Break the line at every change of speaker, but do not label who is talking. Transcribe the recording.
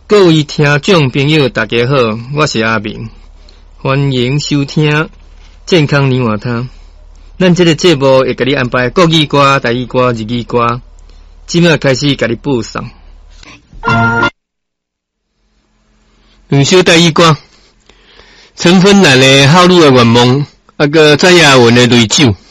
各位听众朋友，大家好，我是阿明，欢迎收听健康年华汤。咱这个节目会给你安排国语歌、台语歌、日语歌，即马开始给你播送。两首台语歌，陈芬兰的好女的愿望，个蔡雅文的泪酒。